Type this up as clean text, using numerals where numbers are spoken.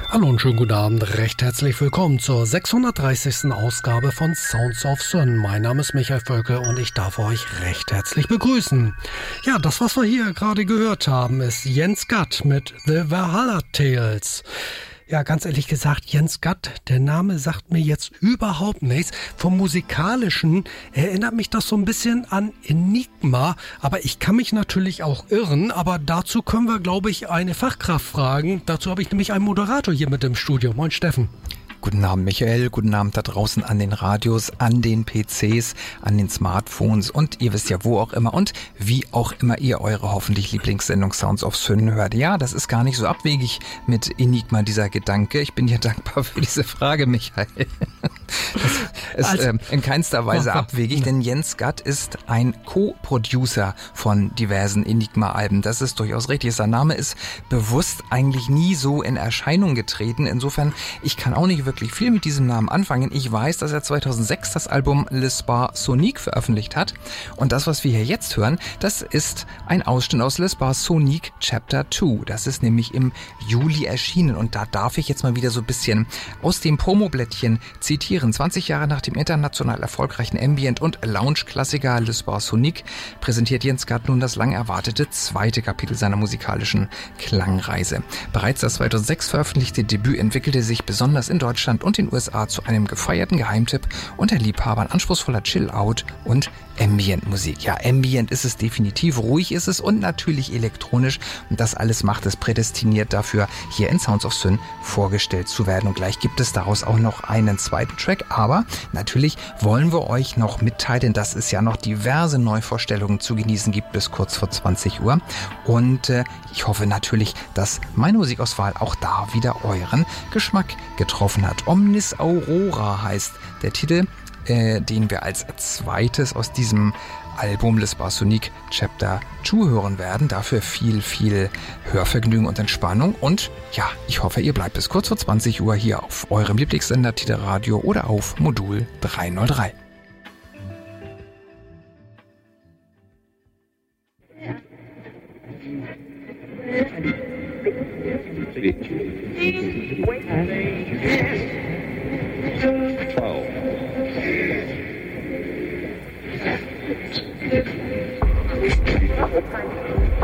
Hallo und schönen guten Abend, recht herzlich willkommen zur 630. Ausgabe von Sounds of Sun. Mein Name ist Michael Völke und ich darf euch recht herzlich begrüßen. Ja, das, was wir hier gerade gehört haben, ist Jens Gatt mit The Valhalla Tales. Ja, ganz ehrlich gesagt, Jens Gatt, der Name sagt mir jetzt überhaupt nichts. Vom Musikalischen erinnert mich das so ein bisschen an Enigma, aber ich kann mich natürlich auch irren, aber dazu können wir, glaube ich, eine Fachkraft fragen. Dazu habe ich nämlich einen Moderator hier mit im Studio. Moin Steffen. Guten Abend Michael, guten Abend da draußen an den Radios, an den PCs, an den Smartphones und ihr wisst ja wo auch immer und wie auch immer ihr eure hoffentlich Lieblingssendung Sounds of Sun hört. Ja, das ist gar nicht so abwegig mit Enigma, dieser Gedanke. Ich bin ja dankbar für diese Frage, Michael. Das ist in keinster Weise abwegig, denn Jens Gatt ist ein Co-Producer von diversen Enigma-Alben. Das ist durchaus richtig. Sein Name ist bewusst eigentlich nie so in Erscheinung getreten. Insofern, ich kann auch nicht wirklich viel mit diesem Namen anfangen. Ich weiß, dass er 2006 das Album Le Spa Sonique veröffentlicht hat. Und das, was wir hier jetzt hören, das ist ein Ausschnitt aus Le Spa Sonique Chapter 2. Das ist nämlich im Juli erschienen. Und da darf ich jetzt mal wieder so ein bisschen aus dem Promoblättchen zitieren. 20 Jahre nach dem international erfolgreichen Ambient- und Lounge-Klassiker Le Spa Sonique präsentiert Jens Gatt nun das lang erwartete zweite Kapitel seiner musikalischen Klangreise. Bereits das 2006 veröffentlichte Debüt entwickelte sich besonders in Deutschland und den USA zu einem gefeierten Geheimtipp unter Liebhabern anspruchsvoller Chill-Out- und Ambient-Musik. Ja, Ambient ist es definitiv, ruhig ist es und natürlich elektronisch. Und das alles macht es prädestiniert dafür, hier in Sounds of Sun vorgestellt zu werden. Und gleich gibt es daraus auch noch einen zweiten Track. Aber natürlich wollen wir euch noch mitteilen, dass es ja noch diverse Neuvorstellungen zu genießen gibt bis kurz vor 20 Uhr. Und ich hoffe natürlich, dass meine Musikauswahl auch da wieder euren Geschmack getroffen hat. Omnis Aurora heißt der Titel, den wir als zweites aus diesem Album Le Spa Sonique Chapter 2 hören werden. Dafür viel Hörvergnügen und Entspannung. Und ja, ich hoffe, ihr bleibt bis kurz vor 20 Uhr hier auf eurem Lieblingssender Tide Radio oder auf Modul 303.